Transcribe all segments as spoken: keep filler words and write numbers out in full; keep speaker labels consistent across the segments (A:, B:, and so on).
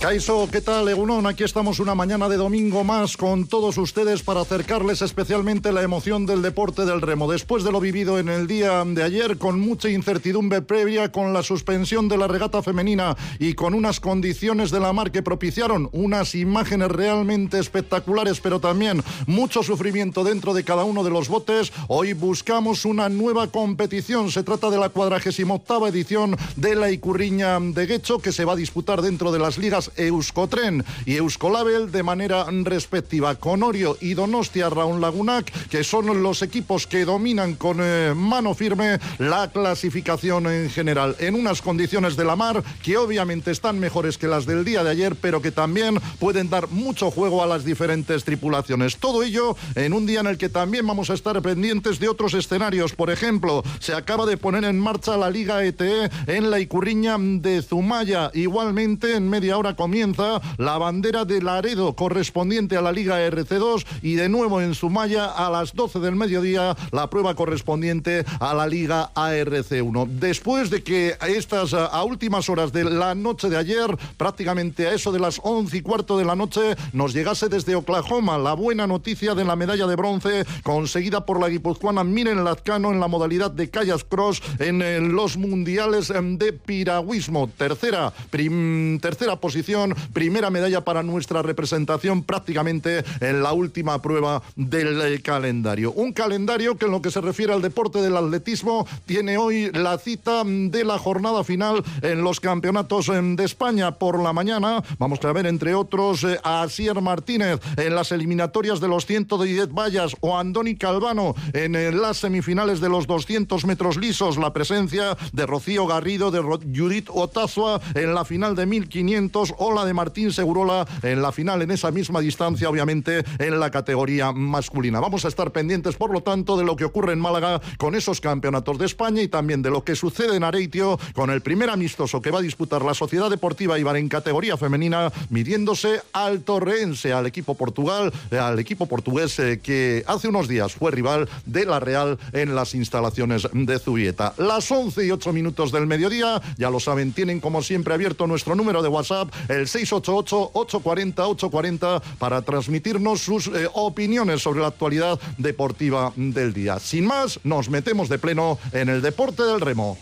A: Kaixo, ¿qué tal, Egunon? Aquí estamos una mañana de domingo más con todos ustedes para acercarles especialmente la emoción del deporte del remo. Después de lo vivido en el día de ayer, con mucha incertidumbre previa, con la suspensión de la regata femenina y con unas condiciones de la mar que propiciaron unas imágenes realmente espectaculares, pero también mucho sufrimiento dentro de cada uno de los botes, hoy buscamos una nueva competición. Se trata de la cuadragésima octava edición de la Ikurriña de Getxo, que se va a disputar dentro de las ligas Euskotren y Euskolabel de manera respectiva, con Orio y Donostia Raun Lagunak, que son los equipos que dominan con eh, mano firme la clasificación en general, en unas condiciones de la mar que obviamente están mejores que las del día de ayer, pero que también pueden dar mucho juego a las diferentes tripulaciones. Todo ello en un día en el que también vamos a estar pendientes de otros escenarios. Por ejemplo, se acaba de poner en marcha la Liga E T E en la Ikurriña de Zumaya. Igualmente, en media hora comienza la bandera de Laredo correspondiente a la Liga R C dos y de nuevo en Zumaya a las doce del mediodía la prueba correspondiente a la Liga A R C uno. Después de que a estas a últimas horas de la noche de ayer, prácticamente a eso de las once y cuarto de la noche, nos llegase desde Oklahoma la buena noticia de la medalla de bronce conseguida por la guipuzcoana Miren Lazcano en la modalidad de kayak cross en eh, los mundiales eh, de piragüismo. Tercera, prim, tercera posición, primera medalla para nuestra representación prácticamente en la última prueba del eh, calendario. Un calendario que en lo que se refiere al deporte del atletismo tiene hoy la cita de la jornada final en los campeonatos eh, de España. Por la mañana vamos a ver entre otros eh, a Asier Martínez en las eliminatorias de los ciento diez vallas o a Andoni Calvano en eh, las semifinales de los doscientos metros lisos, la presencia de Rocío Garrido, de Ro- Judith Otazua en la final de mil quinientos o la de Martín Segurola en la final en esa misma distancia, obviamente en la categoría masculina. Vamos a estar pendientes, por lo tanto, de lo que ocurre en Málaga con esos campeonatos de España y también de lo que sucede en Areitio con el primer amistoso que va a disputar la Sociedad Deportiva Eibar en categoría femenina, midiéndose al Torreense, al equipo Portugal, al equipo portugués eh, que hace unos días fue rival de la Real en las instalaciones de Zubieta. Las once y ocho minutos del mediodía, ya lo saben, tienen como siempre abierto nuestro número de WhatsApp, el seis ocho ocho, ocho cuatro cero, ocho cuatro cero, para transmitirnos sus eh, opiniones sobre la actualidad deportiva del día. Sin más, nos metemos de pleno en el deporte del remo.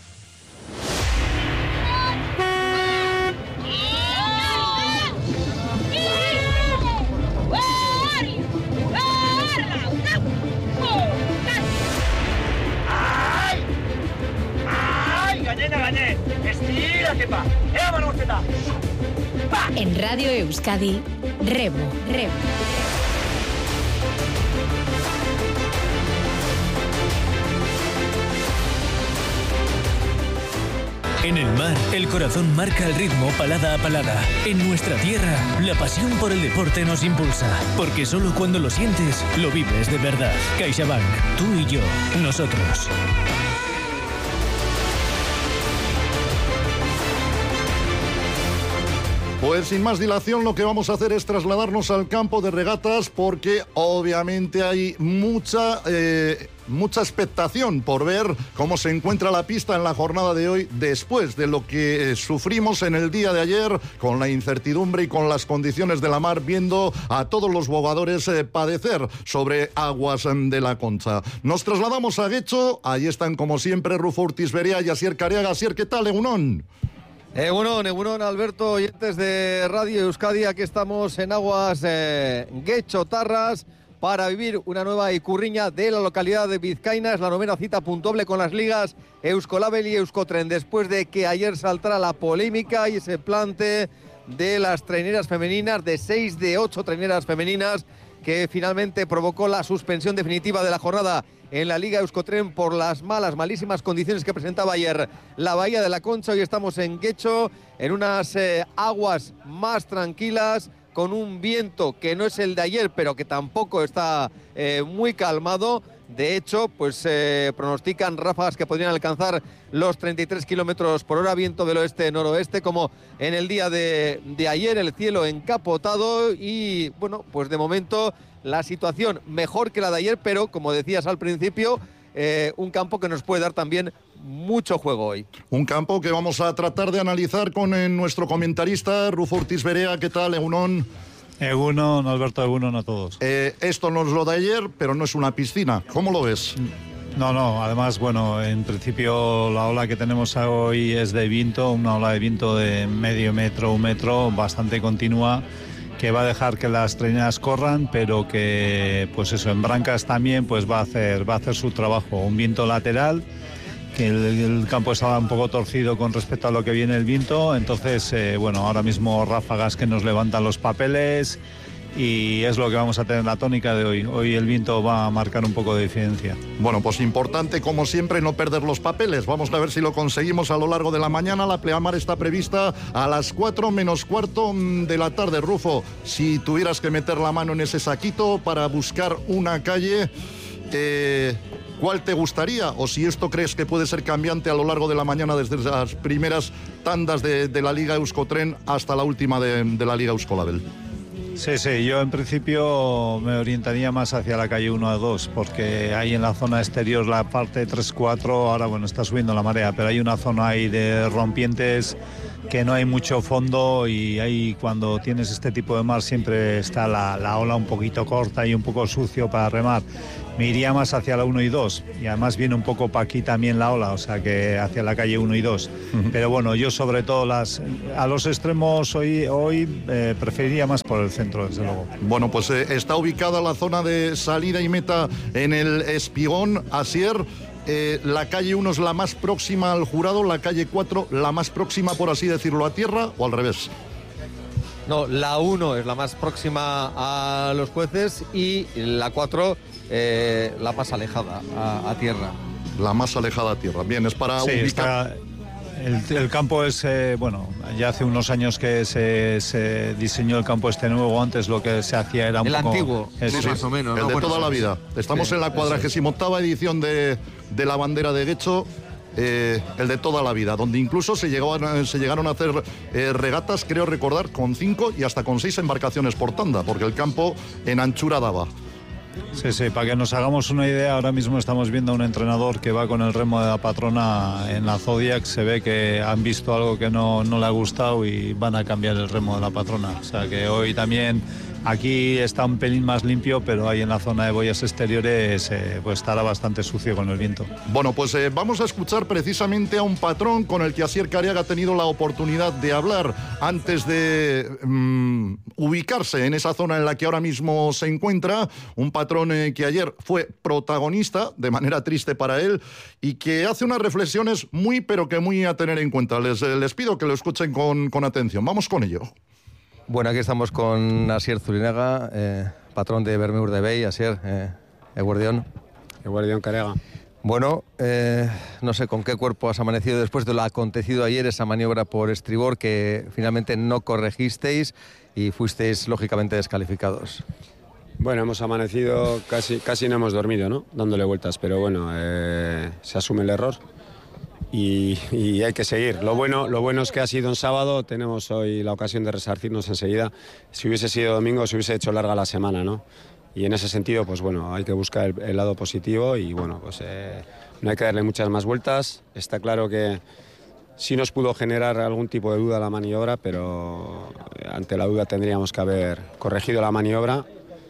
B: En Radio Euskadi, Remo, Remo.
C: En el mar, el corazón marca el ritmo palada a palada. En nuestra tierra, la pasión por el deporte nos impulsa. Porque solo cuando lo sientes, lo vives de verdad. CaixaBank, tú y yo, nosotros.
A: Pues sin más dilación, lo que vamos a hacer es trasladarnos al campo de regatas, porque obviamente hay mucha eh, mucha expectación por ver cómo se encuentra la pista en la jornada de hoy, después de lo que eh, sufrimos en el día de ayer con la incertidumbre y con las condiciones de la mar, viendo a todos los bogadores eh, padecer sobre aguas eh, de la Concha. Nos trasladamos a Getxo, ahí están como siempre Rufo Urtis Berea y Asier Careaga. Asier, ¿qué tal, Egunon?
D: Egunon, Egunon, Alberto, oyentes de Radio Euskadi, aquí estamos en aguas eh, Getxo Tarras para vivir una nueva Ikurriña de la localidad de Vizcaína. Es la novena cita puntuable con las ligas Euskolabel y Euskotren, después de que ayer saltara la polémica y ese plante de las traineras femeninas, de seis de ocho traineras femeninas, que finalmente provocó la suspensión definitiva de la jornada en la Liga Euskotren por las malas, malísimas condiciones que presentaba ayer la Bahía de la Concha. Hoy estamos en Getxo, en unas eh, aguas más tranquilas, con un viento que no es el de ayer, pero que tampoco está eh, muy calmado. De hecho, pues eh, pronostican ráfagas que podrían alcanzar los treinta y tres kilómetros por hora, viento del oeste-noroeste, como en el día de, de ayer, el cielo encapotado y, bueno, pues de momento la situación mejor que la de ayer, pero como decías al principio, eh, un campo que nos puede dar también mucho juego hoy.
A: Un campo que vamos a tratar de analizar con eh, nuestro comentarista Rufo Ortiz Berea. ¿Qué tal, Egunon?
E: Egunon, Alberto, Egunon a todos.
A: Eh, esto no es lo de ayer, pero no es una piscina. ¿Cómo lo ves?
E: No, no, además, bueno, en principio la ola que tenemos hoy es de viento, una ola de viento de medio metro, un metro, bastante continua, que va a dejar que las treneras corran, pero que, pues eso, en Brancas también pues va a hacer, va a hacer su trabajo. Un viento lateral, que el, el campo estaba un poco torcido con respecto a lo que viene el viento, entonces, eh, bueno, ahora mismo ráfagas que nos levantan los papeles y es lo que vamos a tener la tónica de hoy. Hoy el viento va a marcar un poco de diferencia.
A: Bueno, pues importante, como siempre, no perder los papeles. Vamos a ver si lo conseguimos a lo largo de la mañana. La pleamar está prevista a las cuatro menos cuarto de la tarde. Rufo, si tuvieras que meter la mano en ese saquito para buscar una calle, eh, ¿cuál te gustaría? O si esto crees que puede ser cambiante a lo largo de la mañana, desde las primeras tandas de, de la Liga Euskotren hasta la última de, de la Liga Euskolabel.
E: Sí, sí, yo en principio me orientaría más hacia la calle uno a dos, porque hay en la zona exterior la parte tres cuatro, ahora bueno, está subiendo la marea, pero hay una zona ahí de rompientes que no hay mucho fondo y ahí cuando tienes este tipo de mar siempre está la, la ola un poquito corta y un poco sucio para remar. Me iría más hacia la uno y dos y además viene un poco para aquí también la ola, o sea que hacia la calle uno y dos. Uh-huh. Pero bueno, yo sobre todo las a los extremos hoy, hoy eh, preferiría más por el centro, desde luego.
A: Bueno, pues eh, está ubicada la zona de salida y meta en el Espigón, Asier. Eh, la calle uno es la más próxima al jurado, la calle cuatro la más próxima, por así decirlo, a tierra, o al revés.
D: No, la uno es la más próxima a los jueces y la cuatro eh, la más alejada a, a tierra.
A: La más alejada a tierra. Bien, es para
E: sí,
A: ubicar...
E: Está... El, el campo es, eh, bueno, ya hace unos años que se, se diseñó el campo este nuevo, antes lo que se hacía era un
D: el
E: poco...
D: antiguo,
E: es,
D: sí, más o menos.
A: El
D: ¿no?
A: de
D: bueno,
A: toda la vida. Estamos sí, en la cuadragésima octava edición de, de la bandera de Guecho, eh, el de toda la vida, donde incluso se, llegó a, se llegaron a hacer eh, regatas, creo recordar, con cinco y hasta con seis embarcaciones por tanda, porque el campo en anchura daba.
E: Sí, sí, para que nos hagamos una idea, ahora mismo estamos viendo a un entrenador que va con el remo de la patrona en la Zodiac, se ve que han visto algo que no, no le ha gustado y van a cambiar el remo de la patrona. O sea que hoy también aquí está un pelín más limpio, pero ahí en la zona de boyas exteriores eh, pues estará bastante sucio con el viento.
A: Bueno, pues eh, vamos a escuchar precisamente a un patrón con el que Asier Careaga ha tenido la oportunidad de hablar antes de um, ubicarse en esa zona en la que ahora mismo se encuentra. Un patrón eh, que ayer fue protagonista, de manera triste para él, y que hace unas reflexiones muy, pero que muy a tener en cuenta. Les, eh, les pido que lo escuchen con, con atención. Vamos con ello.
D: Bueno, aquí estamos con Asier Zurinaga, eh, patrón de Bermeur de Bay. Asier, eh, Eguardión.
F: Eguardión Careaga.
D: Bueno, eh, no sé con qué cuerpo has amanecido después de lo acontecido ayer, esa maniobra por estribor que finalmente no corregisteis y fuisteis lógicamente descalificados.
F: Bueno, hemos amanecido, casi, casi no hemos dormido, ¿no? Dándole vueltas, pero bueno, eh, se asume el error. Y, y hay que seguir. Lo bueno, lo bueno es que ha sido un sábado, tenemos hoy la ocasión de resarcirnos enseguida. Si hubiese sido domingo, se hubiese hecho larga la semana, ¿no? Y en ese sentido, pues bueno, hay que buscar el, el lado positivo y bueno, pues eh, no hay que darle muchas más vueltas. Está claro que sí nos pudo generar algún tipo de duda la maniobra, pero ante la duda tendríamos que haber corregido la maniobra.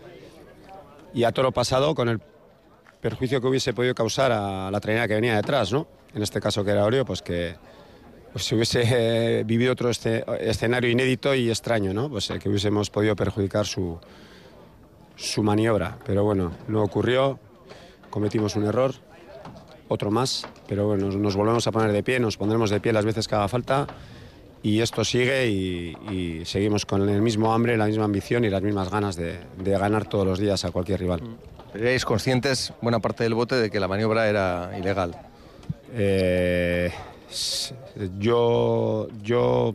F: Y a toro pasado, con el perjuicio que hubiese podido causar a la trainera que venía detrás, ¿no? En este caso que era Orio, pues que pues se hubiese eh, vivido otro este, escenario inédito y extraño, ¿no? Pues eh, que hubiésemos podido perjudicar su, su maniobra. Pero bueno, no ocurrió, cometimos un error, otro más, pero bueno, nos, nos volvemos a poner de pie, nos pondremos de pie las veces que haga falta y esto sigue y, y seguimos con el mismo hambre, la misma ambición y las mismas ganas de, de ganar todos los días a cualquier rival.
D: ¿Erais conscientes, buena parte del bote, de que la maniobra era ilegal?
F: Eh, yo, yo,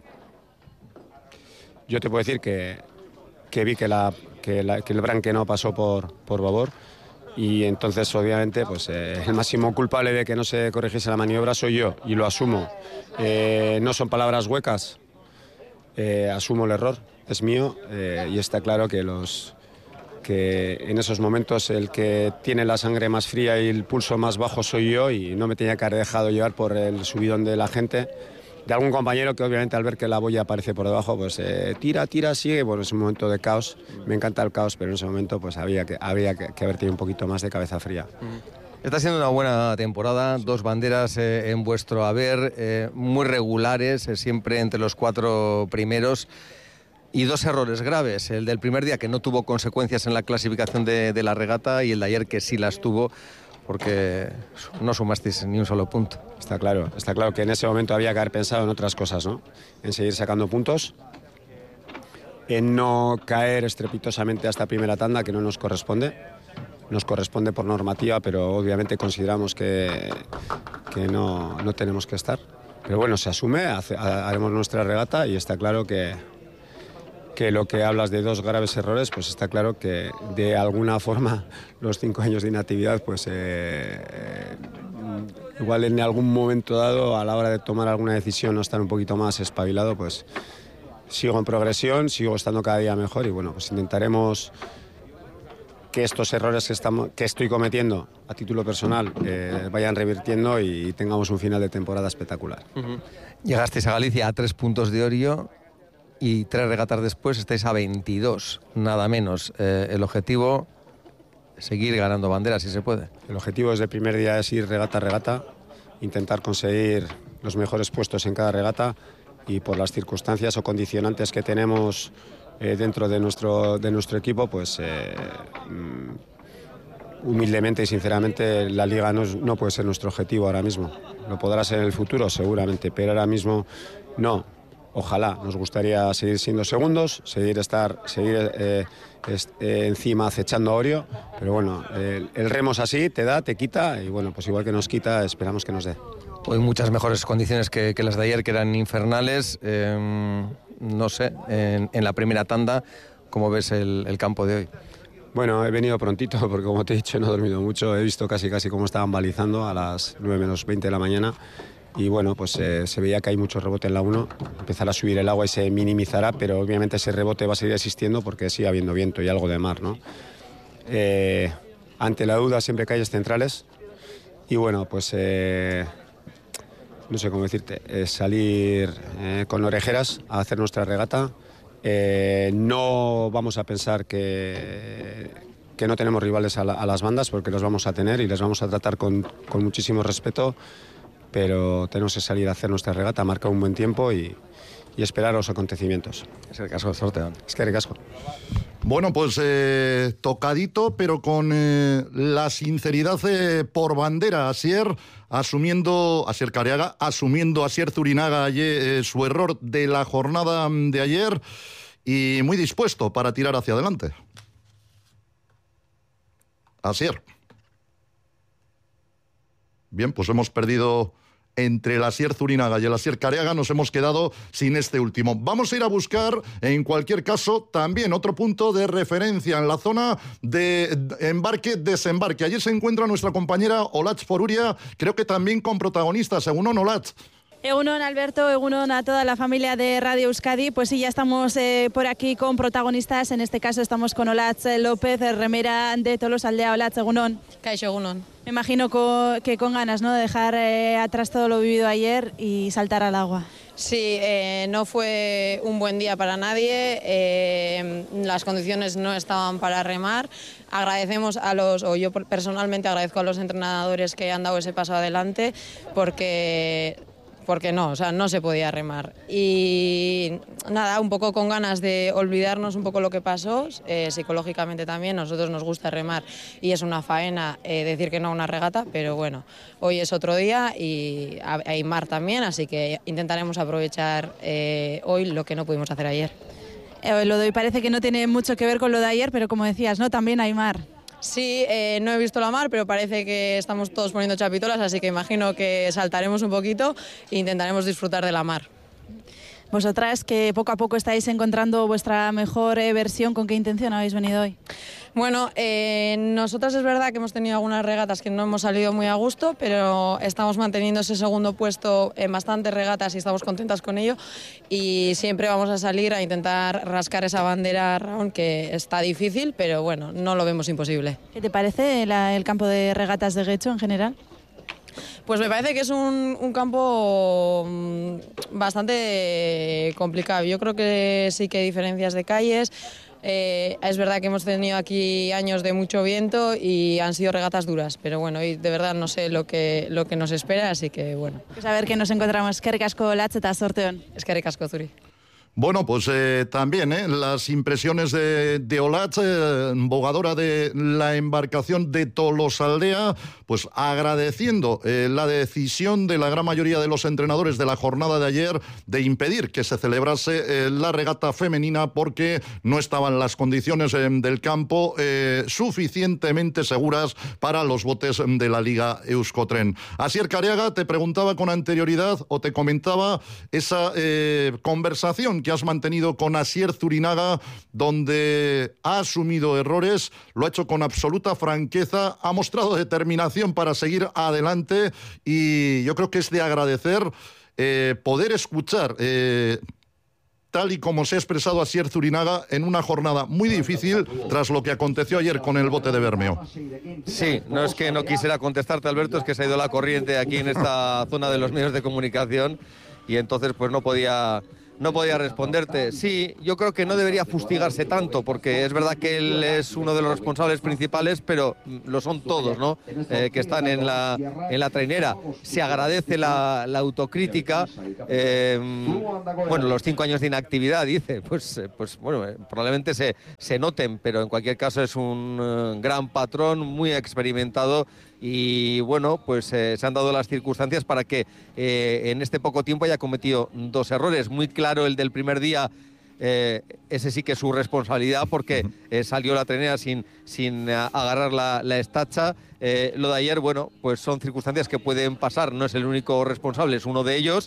F: yo te puedo decir que, que vi que, la, que, la, que el branque no pasó por, por babor y entonces obviamente pues, eh, el máximo culpable de que no se corrigiese la maniobra soy yo y lo asumo. Eh, no son palabras huecas, eh, asumo el error, es mío eh, y está claro que los, que en esos momentos el que tiene la sangre más fría y el pulso más bajo soy yo, y no me tenía que haber dejado llevar por el subidón de la gente, de algún compañero que obviamente al ver que la boya aparece por debajo, pues eh, tira, tira, sigue. Bueno, es un momento de caos, me encanta el caos, pero en ese momento pues había que, había que, que haber tenido un poquito más de cabeza fría.
D: Está siendo una buena temporada, dos banderas eh, en vuestro haber, eh, muy regulares, eh, siempre entre los cuatro primeros. Y dos errores graves, el del primer día que no tuvo consecuencias en la clasificación de, de la regata, y el de ayer que sí las tuvo, porque no sumasteis ni un solo punto.
F: Está claro, está claro que en ese momento había que haber pensado en otras cosas, ¿no? En seguir sacando puntos, en no caer estrepitosamente a esta primera tanda que no nos corresponde. Nos corresponde por normativa, pero obviamente consideramos que, que no, no tenemos que estar. Pero bueno, se asume, hace, haremos nuestra regata y está claro que... que lo que hablas de dos graves errores, pues está claro que de alguna forma los cinco años de inactividad, pues eh, eh, igual en algún momento dado, a la hora de tomar alguna decisión o estar un poquito más espabilado, pues sigo en progresión, sigo estando cada día mejor, y bueno, pues intentaremos que estos errores que, estamos, que estoy cometiendo a título personal eh, vayan revirtiendo y tengamos un final de temporada espectacular.
D: Uh-huh. Llegasteis a Galicia a tres puntos de Orio, y tres regatas después estáis a veintidós, nada menos. Eh, el objetivo es seguir ganando banderas, si se puede.
F: El objetivo desde el primer día es ir regata a regata, intentar conseguir los mejores puestos en cada regata, y por las circunstancias o condicionantes que tenemos eh, dentro de nuestro, de nuestro equipo, pues eh, humildemente y sinceramente la Liga no, no puede ser nuestro objetivo ahora mismo. Lo podrá ser en el futuro seguramente, pero ahora mismo no. Ojalá, nos gustaría seguir siendo segundos, seguir estar, seguir eh, eh, encima acechando a Orio, pero bueno, el, el remo es así, te da, te quita, y bueno, pues igual que nos quita, esperamos que nos dé.
D: Hoy muchas mejores condiciones que, que las de ayer, que eran infernales. Eh, no sé, en, en la primera tanda, ¿cómo ves el, el campo de hoy?
F: Bueno, he venido prontito porque, como te he dicho, no he dormido mucho, he visto casi casi cómo estaban balizando a las nueve menos veinte de la mañana. Y bueno, pues eh, se veía que hay mucho rebote en la uno, empezará a subir el agua y se minimizará, pero obviamente ese rebote va a seguir existiendo porque sigue habiendo viento y algo de mar, ¿no? Eh, ante la duda siempre calles centrales, y bueno, pues eh, no sé cómo decirte, eh, salir eh, con orejeras a hacer nuestra regata. Eh, no vamos a pensar que, que no tenemos rivales a, la, a las bandas, porque los vamos a tener y les vamos a tratar con, con muchísimo respeto, pero tenemos que salir a hacer nuestra regata, marcar un buen tiempo y, y esperar los acontecimientos.
D: Es el caso de sorteo.
F: Es que ricasco.
A: Bueno, pues eh, tocadito, pero con eh, la sinceridad eh, por bandera. Asier asumiendo, Asier Careaga, asumiendo Asier Zurinaga ayer, eh, su error de la jornada de ayer, y muy dispuesto para tirar hacia adelante. Asier. Bien, pues hemos perdido entre el Asier Zurinaga y el Asier Careaga, nos hemos quedado sin este último. Vamos a ir a buscar, en cualquier caso, también otro punto de referencia en la zona de embarque-desembarque. Allí se encuentra nuestra compañera Olatz Foruria, creo que también con protagonistas. Egunon, Olatz.
G: Egunon, Alberto, egunon a toda la familia de Radio Euskadi. Pues sí, ya estamos eh, por aquí con protagonistas. En este caso estamos con Olatz López, remera de Tolosaldea. Olatz, egunon.
H: Kaixo, egunon.
G: Me imagino co que con ganas, ¿no?, de dejar eh, atrás todo lo vivido ayer y saltar al agua.
H: Sí, eh, no fue un buen día para nadie, eh, las condiciones no estaban para remar. Agradecemos a los, o yo personalmente agradezco a los entrenadores que han dado ese paso adelante, porque... porque no, o sea, no se podía remar. Y nada, un poco con ganas de olvidarnos un poco lo que pasó, eh, psicológicamente también. Nosotros nos gusta remar y es una faena eh, decir que no a una regata, pero bueno, hoy es otro día y hay mar también, así que intentaremos aprovechar eh, hoy lo que no pudimos hacer ayer.
G: Eh, lo de hoy parece que no tiene mucho que ver con lo de ayer, pero como decías, ¿no?, también hay mar.
H: Sí, eh, no he visto la mar, pero parece que estamos todos poniendo chapitolas, así que imagino que saltaremos un poquito e intentaremos disfrutar de la mar.
G: Vosotras, que poco a poco estáis encontrando vuestra mejor eh, versión, ¿con qué intención habéis venido hoy?
H: Bueno, eh, nosotras es verdad que hemos tenido algunas regatas que no hemos salido muy a gusto, pero estamos manteniendo ese segundo puesto en bastantes regatas y estamos contentas con ello, y siempre vamos a salir a intentar rascar esa bandera round, que está difícil, pero bueno, no lo vemos imposible.
G: ¿Qué te parece la, el campo de regatas de Guecho en general?
H: Pues me parece que es un, un campo bastante complicado. Yo creo que sí que hay diferencias de calles. Eh, es verdad que hemos tenido aquí años de mucho viento y han sido regatas duras, pero bueno, hoy de verdad no sé lo que, lo que nos espera, así que bueno.
G: Pues a ver qué nos encontramos. Eskerrik asko Latz eta sorteon.
H: Eskerrik asko zuri.
A: Bueno, pues eh, también eh, las impresiones de, de Olatz, eh, bogadora de la embarcación de Tolosaldea, pues agradeciendo eh, la decisión de la gran mayoría de los entrenadores de la jornada de ayer de impedir que se celebrase eh, la regata femenina porque no estaban las condiciones eh, del campo eh, suficientemente seguras para los botes de la Liga Euskotren. Asier Careaga, te preguntaba con anterioridad o te comentaba esa eh, conversación que has mantenido con Asier Zurinaga, donde ha asumido errores, lo ha hecho con absoluta franqueza, ha mostrado determinación para seguir adelante, y yo creo que es de agradecer eh, poder escuchar eh, tal y como se ha expresado Asier Zurinaga en una jornada muy difícil tras lo que aconteció ayer con el bote de Bermeo.
D: Sí, no es que no quisiera contestarte, Alberto, es que se ha ido la corriente aquí en esta zona de los medios de comunicación y entonces pues no podía... No podía responderte. Sí, yo creo que no debería fustigarse tanto, porque es verdad que él es uno de los responsables principales, pero lo son todos, ¿no? Eh, que están en la, en la trainera. Se agradece la, la autocrítica. Eh, bueno, los cinco años de inactividad, dice, pues, pues bueno, probablemente se, se noten, pero en cualquier caso es un uh, gran patrón, muy experimentado. Y bueno, pues eh, se han dado las circunstancias para que eh, en este poco tiempo haya cometido dos errores. Muy claro el del primer día, eh, ese sí que es su responsabilidad, porque eh, salió la trainera sin, sin uh, agarrar la, la estacha. Eh, lo de ayer, bueno, pues son circunstancias que pueden pasar, no es el único responsable, es uno de ellos,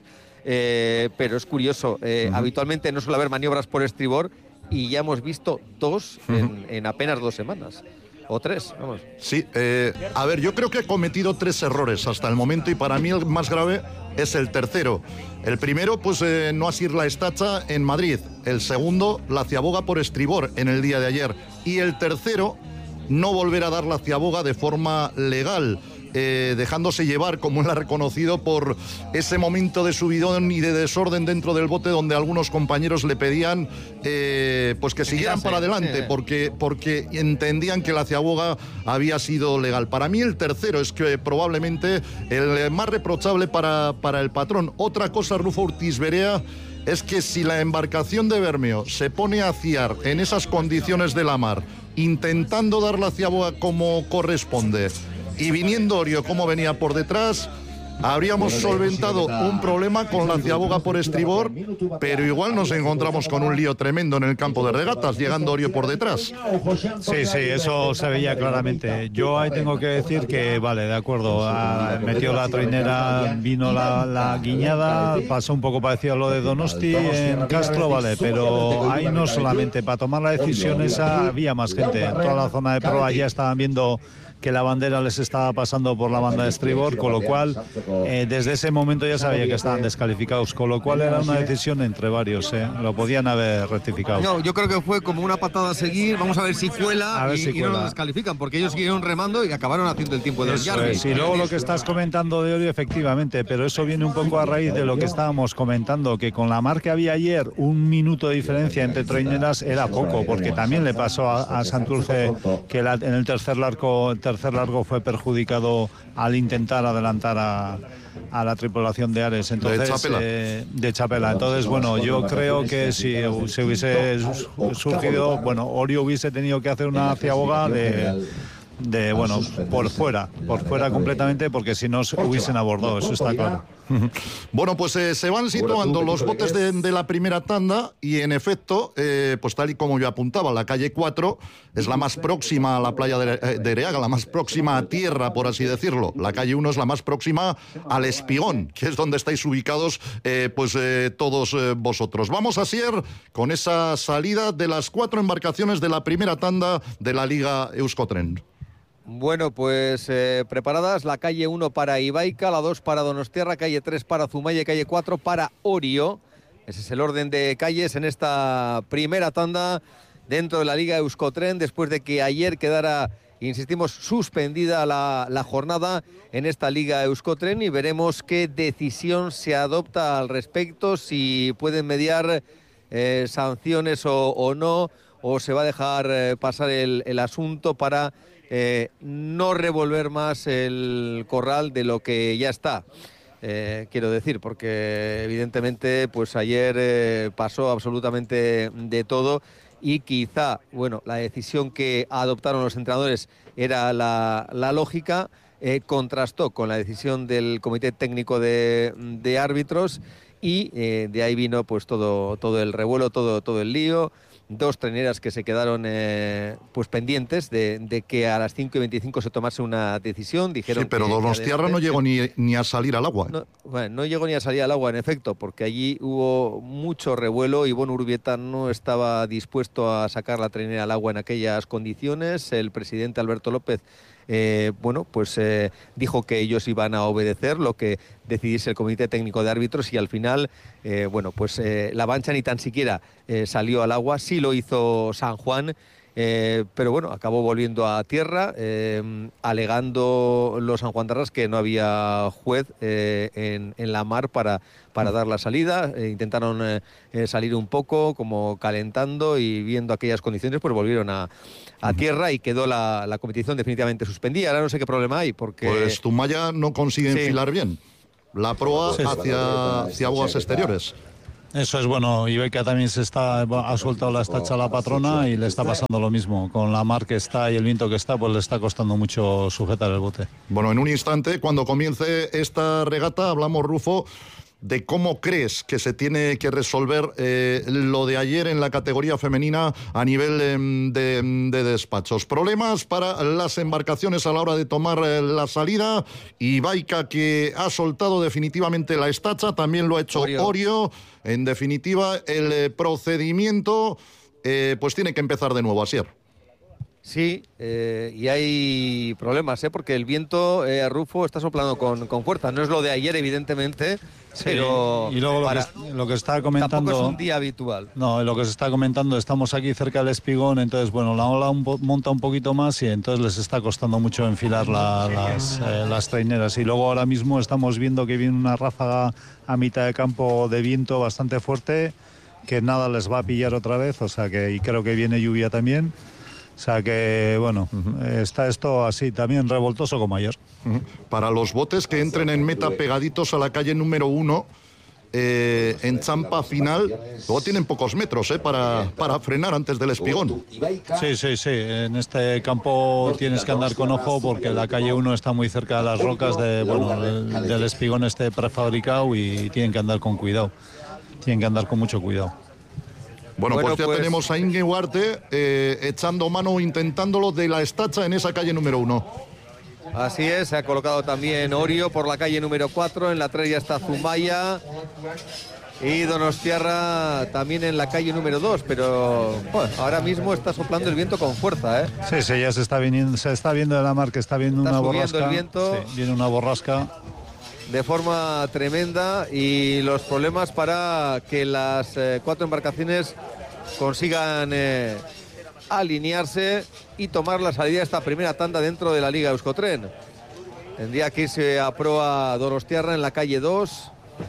D: eh, pero es curioso, eh, uh-huh. habitualmente no suele haber maniobras por estribor y ya hemos visto dos uh-huh. en, en apenas dos semanas. O tres, vamos.
A: Sí, eh, a ver, yo creo que he cometido tres errores hasta el momento, y para mí el más grave es el tercero. El primero, pues eh, no asir la estacha en Madrid. El segundo, la ciaboga por estribor en el día de ayer. Y el tercero, no volver a dar la ciaboga de forma legal, eh, dejándose llevar, como él ha reconocido, por ese momento de subidón y de desorden dentro del bote, donde algunos compañeros le pedían eh, pues que siguieran para adelante, sí. porque, porque entendían que la ciaboga había sido legal. Para mí el tercero es que probablemente el más reprochable para, para el patrón. Otra cosa, Rufo Urtiz Berea, es que si la embarcación de Bermeo se pone a ciar en esas condiciones de la mar, intentando dar la ciaboga como corresponde, y viniendo Orio como venía por detrás, habríamos solventado un problema con la ciaboga por estribor, pero igual nos encontramos con un lío tremendo en el campo de regatas, llegando Orio por detrás.
E: Sí, sí, eso se veía claramente. Yo ahí tengo que decir que, vale, de acuerdo, a, metió la trainera, vino la, la guiñada, pasó un poco parecido a lo de Donosti en Castro, vale, pero ahí no solamente, para tomar la decisión esa había más gente. En toda la zona de proa ya estaban viendo que la bandera les estaba pasando por la banda de estribor, con lo cual eh, desde ese momento ya sabía que estaban descalificados, con lo cual era una decisión entre varios, eh. lo podían haber rectificado.
D: No, yo creo que fue como una patada a seguir, vamos a ver si cuela, ver y, si y cuela. No lo descalifican, porque ellos siguieron remando y acabaron haciendo el tiempo de los Jarvis.
E: Y luego lo que estás comentando de Orio, efectivamente, pero eso viene un poco a raíz de lo que estábamos comentando, que con la mar que había ayer, un minuto de diferencia entre traineras era poco, porque también le pasó a, a Santurce que la, en el tercer largo, el tercer largo fue perjudicado al intentar adelantar a, a la tripulación de Ares, entonces
A: de Chapela.
E: Eh, de Chapela. Entonces, bueno, yo creo que si se hubiese surgido, bueno, Orio hubiese tenido que hacer una ciaboga de de bueno, por fuera, por fuera completamente, porque si no hubiesen abordado, eso está claro.
A: Bueno, pues eh, se van situando los botes de, de la primera tanda y en efecto, eh, pues tal y como yo apuntaba, la calle cuatro es la más próxima a la playa de, de Ereaga, la más próxima a tierra, por así decirlo. La calle uno es la más próxima al Espigón, que es donde estáis ubicados eh, pues eh, todos eh, vosotros. Vamos a Sier con esa salida de las cuatro embarcaciones de la primera tanda de la Liga Euskotren.
D: Bueno, pues eh, preparadas, la calle uno para Ibaica, la dos para Donostiarra, calle tres para Zumaya y calle cuatro para Orio. Ese es el orden de calles en esta primera tanda dentro de la Liga Euskotren, después de que ayer quedara, insistimos, suspendida la, la jornada en esta Liga Euskotren, y veremos qué decisión se adopta al respecto, si pueden mediar eh, sanciones o, o no, o se va a dejar eh, pasar el, el asunto para Eh, no revolver más el corral de lo que ya está, eh, quiero decir, porque evidentemente pues ayer eh, pasó absolutamente de todo, y quizá, bueno, la decisión que adoptaron los entrenadores era la, la lógica, eh, contrastó con la decisión del Comité Técnico de, de Árbitros, y eh, de ahí vino pues todo, todo el revuelo, todo, todo el lío. Dos traineras que se quedaron eh, pues pendientes de, de que a las cinco y veinticinco se tomase una decisión. Dijeron
A: sí, pero
D: que,
A: Donostiarra no llegó ni, ni a salir al agua.
D: No, bueno, no llegó ni a salir al agua, en efecto, porque allí hubo mucho revuelo. Ivonne Urbieta no estaba dispuesto a sacar la trainera al agua en aquellas condiciones. El presidente Alberto López Eh, bueno, pues eh, dijo que ellos iban a obedecer lo que decidiese el Comité Técnico de Árbitros, y al final, eh, bueno, pues eh, la Mancha ni tan siquiera eh, salió al agua. Sí lo hizo San Juan, eh, pero bueno, acabó volviendo a tierra, eh, alegando los sanjuandarras que no había juez eh, en, en la mar para, para dar la salida. Eh, intentaron eh, eh, salir un poco, como calentando, y viendo aquellas condiciones, pues volvieron a a tierra y quedó la, la competición definitivamente suspendida. Ahora no sé qué problema hay, porque...
A: Pues Zumaya no consigue
D: sí.
A: enfilar bien la proa sí, hacia, hacia aguas exteriores.
E: Eso es bueno. Ibaica también se está, ha soltado la estacha a la patrona y le está pasando lo mismo. Con la mar que está y el viento que está, pues le está costando mucho sujetar el bote.
A: Bueno, en un instante, cuando comience esta regata, hablamos, Rufo, de cómo crees que se tiene que resolver eh, lo de ayer en la categoría femenina a nivel eh, de, de despachos. Problemas para las embarcaciones a la hora de tomar eh, la salida. Ibaica, que ha soltado definitivamente la estacha, también lo ha hecho Orio. Orio. En definitiva, el eh, procedimiento eh, pues tiene que empezar de nuevo, Asier.
D: Sí, eh, y hay problemas, ¿eh? Porque el viento, eh, Rufo, está soplando con, con fuerza. No es lo de ayer, evidentemente, sí, pero...
E: Y luego lo, para, que, lo que está comentando...
D: Tampoco es un día habitual.
E: No, lo que se está comentando, estamos aquí cerca del Espigón, entonces, bueno, la ola un po, monta un poquito más y entonces les está costando mucho enfilar la, las, eh, las traineras. Y luego ahora mismo estamos viendo que viene una ráfaga a mitad de campo de viento bastante fuerte, que nada les va a pillar otra vez, o sea que, y creo que viene lluvia también. O sea que, bueno, uh-huh. está esto así, también revoltoso como ayer.
A: Uh-huh. Para los botes que entren en meta pegaditos a la calle número uno, eh, en champa final, luego tienen pocos metros eh, para, para frenar antes del Espigón.
E: Sí, sí, sí. En este campo tienes que andar con ojo porque la calle uno está muy cerca de las rocas de, bueno, del, del Espigón este prefabricado, y tienen que andar con cuidado. Tienen que andar con mucho cuidado.
A: Bueno, bueno, pues ya pues... tenemos a Inge Huarte eh, echando mano, intentándolo de la estacha en esa calle número uno.
D: Así es, se ha colocado también Orio por la calle número cuatro, en la tres ya está Zumaya y Donostiarra también en la calle número dos, pero bueno, ahora mismo está soplando el viento con fuerza, ¿eh?
E: Sí, sí, ya se está, viniendo, se está viendo de la mar que está viendo
D: está
E: una borrasca.
D: El viento.
E: Sí, viene una borrasca.
D: De forma tremenda, y los problemas para que las eh, cuatro embarcaciones consigan eh, alinearse y tomar la salida de esta primera tanda dentro de la Liga Euskotren. Tendría que irse a proa Donostiarra en la calle dos.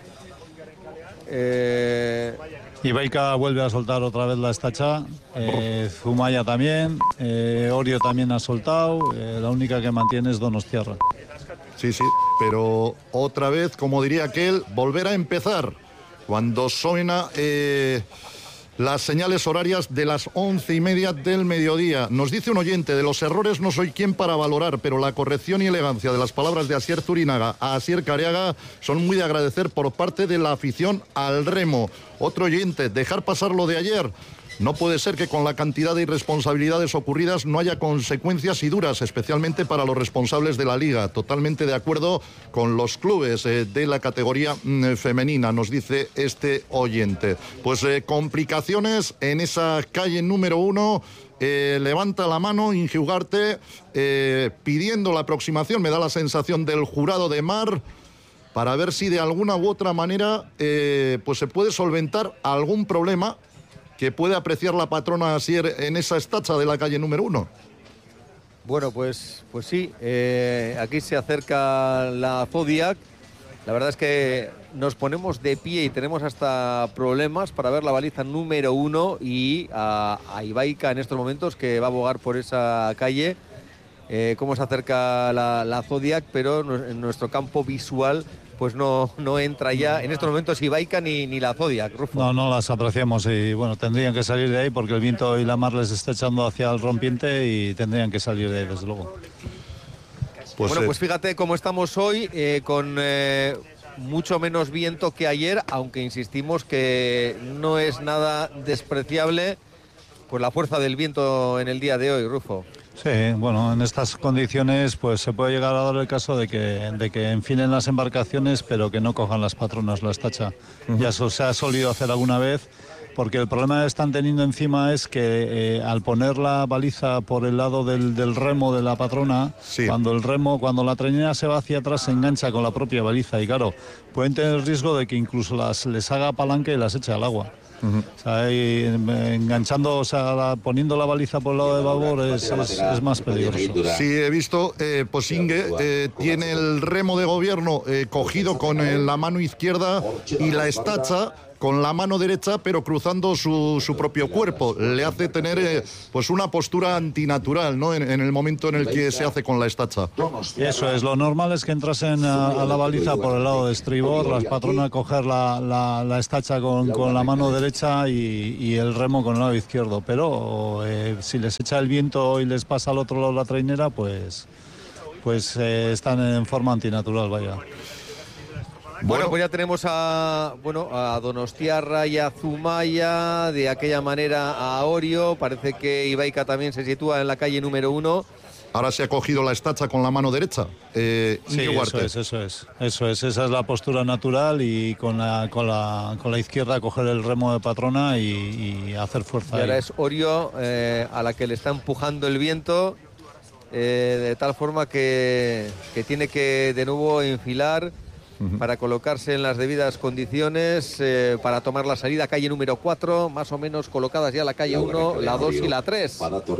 D: Eh...
E: Ibaica vuelve a soltar otra vez la estacha, eh, Zumaya también, eh, Orio también ha soltado, eh, la única que mantiene es Donostiarra.
A: Sí, sí, pero otra vez, como diría aquel, volver a empezar. Cuando suena eh, las señales horarias de las once y media del mediodía. Nos dice un oyente, de los errores no soy quien para valorar, pero la corrección y elegancia de las palabras de Asier Zurinaga a Asier Careaga son muy de agradecer por parte de la afición al remo. Otro oyente, dejar pasar lo de ayer. No puede ser que con la cantidad de irresponsabilidades ocurridas no haya consecuencias y duras, especialmente para los responsables de la Liga. Totalmente de acuerdo con los clubes eh, de la categoría mm, femenina, nos dice este oyente. Pues eh, complicaciones en esa calle número uno. Eh, levanta la mano Ingi Ugarte eh, pidiendo la aproximación, me da la sensación, del jurado de Mar, para ver si de alguna u otra manera eh, pues se puede solventar algún problema que puede apreciar la patrona Asier en esa estacha de la calle número uno.
D: Bueno, pues, pues sí, eh, aquí se acerca la Zodiac. La verdad es que nos ponemos de pie y tenemos hasta problemas para ver la baliza número uno y a, a Ibaica en estos momentos, que va a bogar por esa calle. Eh, cómo se acerca la, la Zodiac, pero en nuestro campo visual pues no, no entra ya en estos momentos Ibaica ni, ni la Zodiac, Rufo.
E: No, no las apreciamos y bueno, tendrían que salir de ahí porque el viento y la mar les está echando hacia el rompiente y tendrían que salir de ahí, desde luego.
D: Pues bueno, eh... pues fíjate cómo estamos hoy, eh, con eh, mucho menos viento que ayer, aunque insistimos que no es nada despreciable pues la fuerza del viento en el día de hoy, Rufo.
E: Sí, bueno, en estas condiciones pues se puede llegar a dar el caso de que, de que enfilen las embarcaciones, pero que no cojan las patronas la estacha. Uh-huh. Ya eso se ha solido hacer alguna vez, porque el problema que están teniendo encima es que eh, al poner la baliza por el lado del, del remo de la patrona, sí. cuando el remo, cuando la trainera se va hacia atrás, se engancha con la propia baliza y claro, pueden tener el riesgo de que incluso las, les haga palanca y las eche al agua. Uh-huh. O sea, y enganchando, o sea, la, poniendo la baliza por el lado de babor es, es, es más peligroso.
A: Sí, he visto, eh, pues Inge eh, tiene el remo de gobierno eh, cogido con eh, la mano izquierda y la estacha con la mano derecha, pero cruzando su, su propio cuerpo. Le hace tener eh, pues una postura antinatural, ¿no? En, en el momento en el que se hace con la estacha.
E: Y eso es, lo normal es que entrasen a, a la baliza por el lado de estribor, las patronas coger la, la, la estacha con, con la mano derecha y, y el remo con el lado izquierdo, pero eh, si les echa el viento y les pasa al otro lado la trainera, pues, pues eh, están en forma antinatural, vaya.
D: Bueno, pues ya tenemos a bueno a Donostiarra y a Zumaya, de aquella manera a Orio. Parece que Ibaica también se sitúa en la calle número uno.
A: Ahora se ha cogido la estacha con la mano derecha. Eh,
E: sí, eso es, eso es, eso es, esa es la postura natural y con la con la con la izquierda coger el remo de patrona y, y hacer fuerza.
D: Y ahora
E: ahí.
D: Es Orio eh, a la que le está empujando el viento eh, de tal forma que, que tiene que de nuevo enfilar. Uh-huh. Para colocarse en las debidas condiciones, eh, para tomar la salida, calle número cuatro, más o menos colocadas ya la calle uno, la dos y la tres.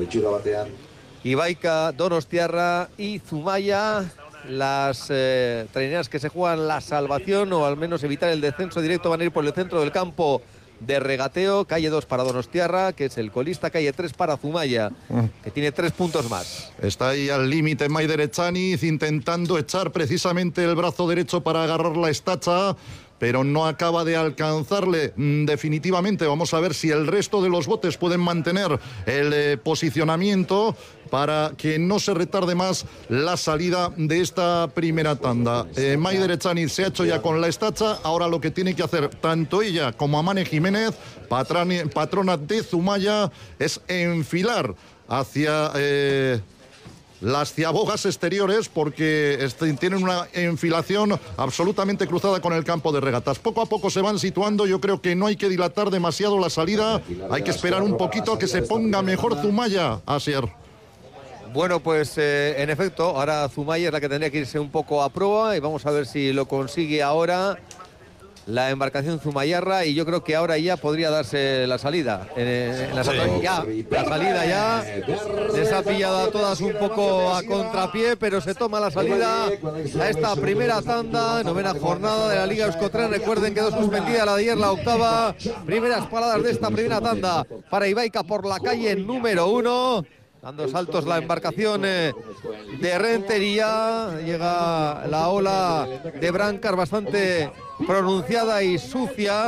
D: Ibaica, Donostiarra y Zumaya, las eh, traineras que se juegan la salvación o al menos evitar el descenso directo, van a ir por el centro del campo de regateo. Calle dos para Donostiarra, que es el colista, calle tres para Zumaya, que tiene tres puntos más.
A: Está ahí al límite Maider Echaniz intentando echar precisamente el brazo derecho para agarrar la estacha, pero no acaba de alcanzarle mm, definitivamente. Vamos a ver si el resto de los botes pueden mantener el eh, posicionamiento para que no se retarde más la salida de esta primera tanda. Eh, Maider Echaniz se ha hecho ya con la estacha, ahora lo que tiene que hacer tanto ella como Amane Jiménez, patrani, patrona de Zumaya, es enfilar hacia... Eh, las ciabogas exteriores, porque este, tienen una enfilación absolutamente cruzada con el campo de regatas. Poco a poco se van situando, yo creo que no hay que dilatar demasiado la salida, hay que esperar un poquito a que se ponga mejor Zumaya, Asier.
D: Bueno, pues eh, en efecto, ahora Zumaya es la que tendría que irse un poco a prueba y vamos a ver si lo consigue ahora la embarcación Zumayarra, y yo creo que ahora ya podría darse la salida. En, en la, sí. ya, la salida ya les ha pillado a todas un poco a contrapié, pero se toma la salida a esta primera tanda, novena jornada de la Liga Euskotren. Recuerden que quedó suspendida la de ayer, la octava. Primeras paradas de esta primera tanda para Ibaica por la calle número uno. Dando saltos la embarcación eh, de Rentería. Llega la ola de Brancar bastante pronunciada y sucia.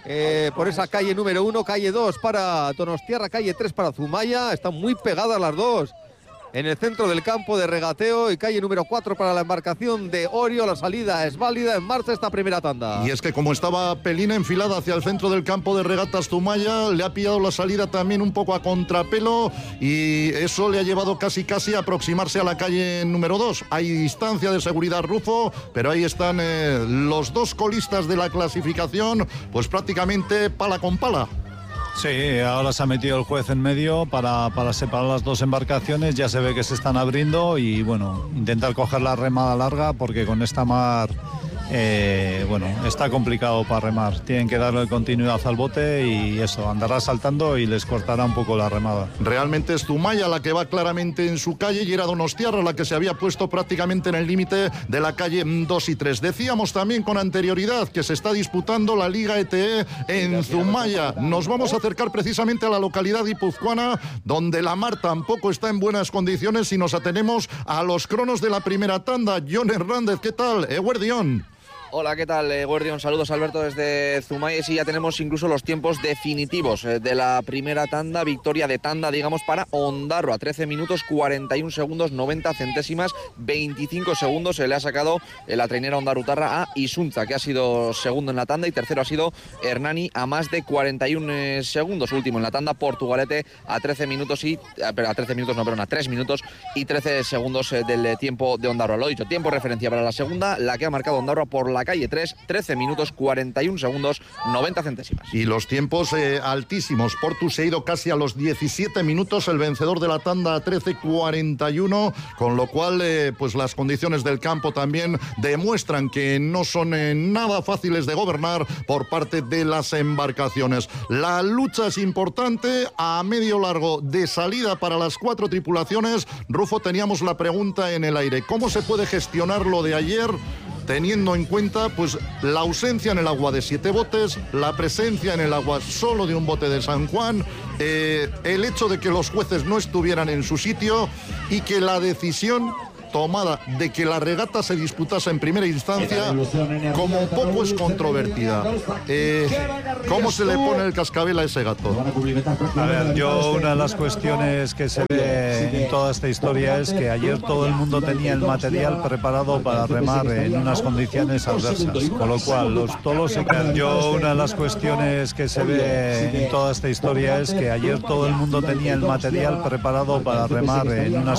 D: eh, por esa calle número uno, calle dos para Donostiarra, calle tres para Zumaya. Están muy pegadas las dos en el centro del campo de regateo, y calle número cuatro para la embarcación de Orio. La salida es válida, en marcha esta primera tanda.
A: Y es que como estaba Pelina enfilada hacia el centro del campo de regatas Zumaya, le ha pillado la salida también un poco a contrapelo, y eso le ha llevado casi casi a aproximarse a la calle número dos. Hay distancia de seguridad, Rufo, pero ahí están eh, los dos colistas de la clasificación, pues prácticamente pala con pala.
E: Sí, ahora se ha metido el juez en medio para, para separar las dos embarcaciones. Ya se ve que se están abriendo y, bueno, intentar coger la remada larga, porque con esta mar, eh, bueno, está complicado para remar. Tienen que darle continuidad al bote y eso, andará saltando y les cortará un poco la remada.
A: Realmente es Zumaya la que va claramente en su calle, y era Donostiarra la que se había puesto prácticamente en el límite de la calle dos y tres. Decíamos también con anterioridad que se está disputando la Liga E T E en Zumaya. Nos vamos a acercar precisamente a la localidad guipuzcoana, donde la mar tampoco está en buenas condiciones, y nos atenemos a los cronos de la primera tanda. Jon Hernández, ¿qué tal? Eguerdión.
I: Hola, ¿qué tal, Guardión? Saludos, Alberto, desde Zumaya. Sí, ya tenemos incluso los tiempos definitivos de la primera tanda, victoria de tanda, digamos, para Ondarroa. trece minutos, cuarenta y un segundos, noventa centésimas, veinticinco segundos se le ha sacado la trainera ondarrutarra a Isunza, que ha sido segundo en la tanda, y tercero ha sido Hernani a más de cuarenta y un segundos. Último en la tanda, Portugalete a trece minutos y... a trece minutos, no, perdón, a tres minutos y trece segundos del tiempo de Ondarroa. Lo dicho, tiempo referencia para la segunda, la que ha marcado Ondarroa por la calle tres, trece minutos, cuarenta y un segundos, noventa centésimas.
A: Y los tiempos eh, altísimos. Portu se ha ido casi a los diecisiete minutos, el vencedor de la tanda a trece cuarenta y uno, con lo cual eh, pues las condiciones del campo también demuestran que no son eh, nada fáciles de gobernar por parte de las embarcaciones. La lucha es importante a medio largo de salida para las cuatro tripulaciones. Rufo, teníamos la pregunta en el aire: ¿cómo se puede gestionar lo de ayer, teniendo en cuenta pues la ausencia en el agua de siete botes, la presencia en el agua solo de un bote de San Juan, eh, el hecho de que los jueces no estuvieran en su sitio, y que la decisión tomada de que la regata se disputase en primera instancia como poco es controvertida? Eh, ¿Cómo se le pone el cascabel a ese gato?
E: A ver, yo una de las cuestiones que se ve en toda esta historia es que ayer todo el mundo tenía el material preparado para remar en unas condiciones adversas, con lo cual los tolos se quedan. Yo una de las cuestiones que se ve en toda esta historia es que ayer todo el mundo tenía el material preparado para remar en unas